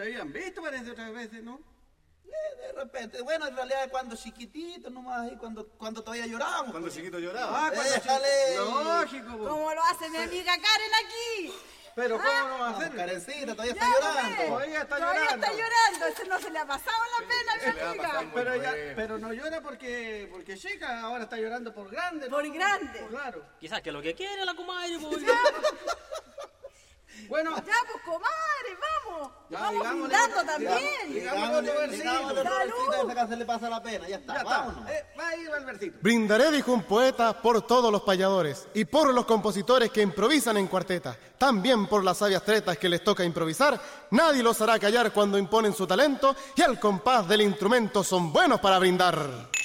Se habían visto, parece, otras veces, ¿no? De repente, bueno, en realidad cuando chiquitito nomás, ahí cuando todavía llorábamos. Cuando chiquito lloraba. Déjale. Lógico, po. ¿Cómo lo hace mi amiga Karen aquí? Pero ¿cómo no va a hacer? Karencita, todavía Ya, está llorando. pues. Todavía está Todavía llorando. está llorando. Ese no se le ha pasado la pena, mi amiga. Pero, pero no llora porque chica, ahora está llorando por grande. ¿no? Por grande. Claro. Quizás que lo que quiere la comadre, pues. Bueno, Ya, pues, comadre, vamos. Ya, Vamos digámosle, brindando también. Digámosle otro versito. Versito, esa que se le pasa la pena, ya está, ya vámonos. está. Va ahí va el versito. Brindaré, dijo un poeta, por todos los payadores y por los compositores que improvisan en cuarteta. También por las sabias tretas que les toca improvisar. Nadie los hará callar cuando imponen su talento y al compás del instrumento son buenos para brindar.